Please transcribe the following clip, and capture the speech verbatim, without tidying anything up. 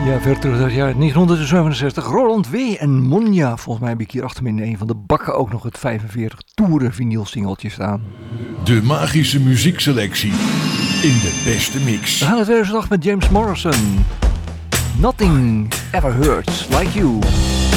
Ja, ver terug uit het jaar negentien zevenenzestig. Roland W. en Monja. Volgens mij heb ik hier achter me in een van de bakken ook nog het vijfenveertig toeren vinyl singeltje staan. De magische muziekselectie in de beste mix. We gaan het weer eens dag met James Morrison. Nothing ever hurts like you.